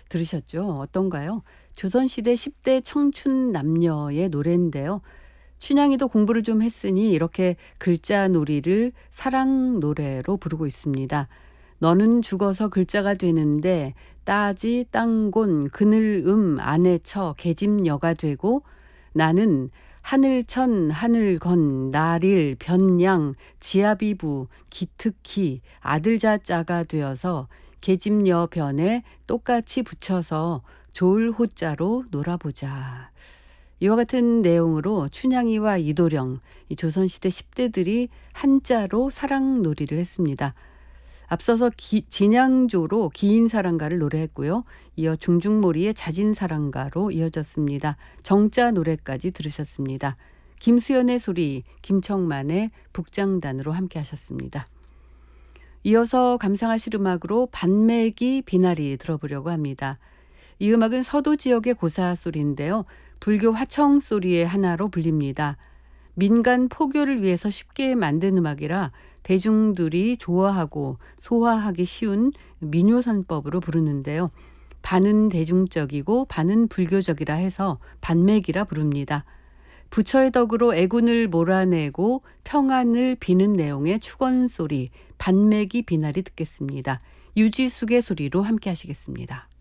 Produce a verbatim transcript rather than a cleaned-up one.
들으셨죠? 어떤가요? 조선시대 십 대 청춘 남녀의 노래인데요. 춘향이도 공부를 좀 했으니 이렇게 글자 놀이를 사랑 노래로 부르고 있습니다. 너는 죽어서 글자가 되는데 따지 땅곤 그늘음 안에 처 계집녀가 되고 나는 하늘천 하늘건 나릴 변양 지아비부 기특히 아들자자가 되어서 계집녀 변에 똑같이 붙여서 좋을 호자로 놀아보자. 이와 같은 내용으로 춘향이와 이도령, 이 조선시대 십 대들이 한자로 사랑놀이를 했습니다. 앞서서 기, 진양조로 기인사랑가를 노래했고요. 이어 중중몰이의 자진사랑가로 이어졌습니다. 정자 노래까지 들으셨습니다. 김수연의 소리, 김청만의 북장단으로 함께 하셨습니다. 이어서 감상하실 음악으로 반매기 비나리 들어보려고 합니다. 이 음악은 서도 지역의 고사 소리인데요. 불교 화청 소리의 하나로 불립니다. 민간 포교를 위해서 쉽게 만든 음악이라 대중들이 좋아하고 소화하기 쉬운 민요선법으로 부르는데요. 반은 대중적이고 반은 불교적이라 해서 반맥이라 부릅니다. 부처의 덕으로 애군을 몰아내고 평안을 비는 내용의 축원 소리, 반맥이 비나리 듣겠습니다. 유지숙의 소리로 함께 하시겠습니다.